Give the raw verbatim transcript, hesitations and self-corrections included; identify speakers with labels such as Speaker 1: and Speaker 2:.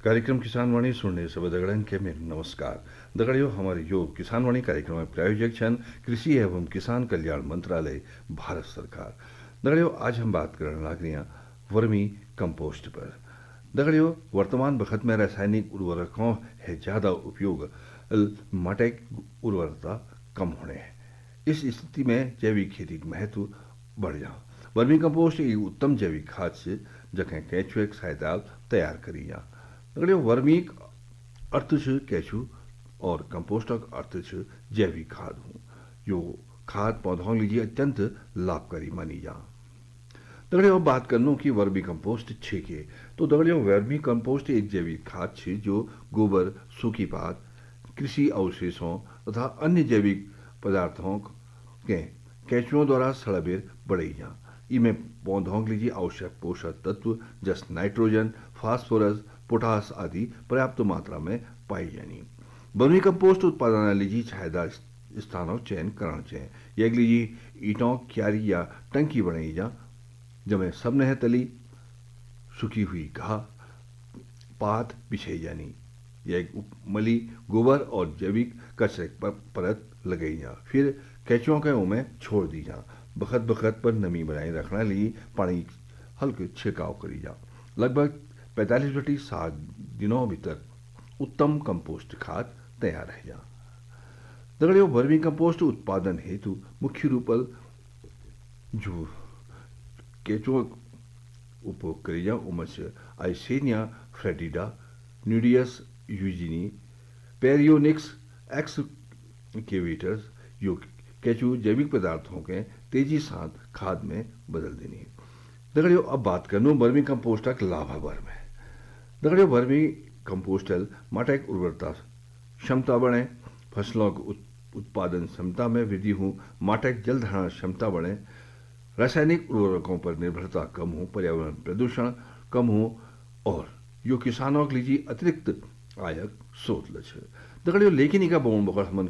Speaker 1: कार्यक्रम किसान वाणी सुनने सब दगड़न के में नमस्कार। दगड़ियों हमारे यो किसान वाणी कार्यक्रम में प्रायोजक छन कृषि एवं किसान कल्याण मंत्रालय भारत सरकार। दगड़ियों आज हम बात करने लग रहे हैं वर्मी कंपोस्ट पर। दगड़ियों वर्तमान वक्त में रासायनिक उर्वरकों है ज़्यादा उपयोग माटी की उर्वरता कम होने है। इस स्थिति में जैविक खेती का महत्व बढ़ जा। वर्मी कंपोस्ट एक उत्तम जैविक खाद से जखें केंचुए एक सहायता तैयार करी जा। दगड़ियों वर्मी अर्थ छ केंचु और कंपोस्ट अर्थ छ जैविक खाद हूँ। जो खाद पौधों लीजिए अत्यंत लाभकारी मानी जा। दगड़ियों बात करनो कि वर्मी कंपोस्ट छे के तो दगड़ियों वर्मी कंपोस्ट एक जैविक खाद छे जो गोबर, सूखी पात, कृषि अवशेषों तथा अन्य जैविक पदार्थों के केंचुओं द्वारा सड़बेर बढ़ी जा। इनमें पौधों के लिए आवश्यक पोषक तत्व जैसे नाइट्रोजन, फास्फोरस, पोटास आदि पर्याप्त मात्रा में पाई जानी। वर्मी कंपोस्ट उत्पादन लीजिए छायेदार स्थानों चयन करना चाहिए। एक लीजिए ईंटों, क्यारी या टंकी बनाई जा जमें सब नह तली सूखी हुई घाह पात बिछाई जानी। यह मली गोबर और जैविक कचरे पर परत लगाई जा। फिर केंचुओं के उमें छोड़ दी जा। बखत बखत पर नमी बनाए रखना लिए पानी हल्के छिड़काव करी जा। लगभग पैंतालीस बटी सात दिनों भीतर उत्तम कंपोस्ट खाद तैयार रह जा। दगड़ियों वर्मी कंपोस्ट उत्पादन हेतु मुख्य रूप जो केंचुओं उपयोग करी जा उनमें से आइसेनिया फ्रेटिडा, न्यूडियस यूजिनी, पेरियोनिक्स एक्सकेवेटर्स यो केंचु जैविक पदार्थों के तेजी साथ खाद में बदल देनी। दगड़ियों अब बात करनो वर्मी कंपोस्ट का लाभ बारे में। दगड़ियों वर्मी कंपोस्टल माटी की उर्वरता क्षमता बढ़े, फसलों की उत्पादन क्षमता में वृद्धि हो, माटी की जल धारण क्षमता बढ़े, रासायनिक उर्वरकों पर निर्भरता कम हो, पर्यावरण प्रदूषण कम हो और यो किसानों के लिए अतिरिक्त आयक स्रोत लक्ष्य। दगड़ियों लेकिन इका बहुत बड़ा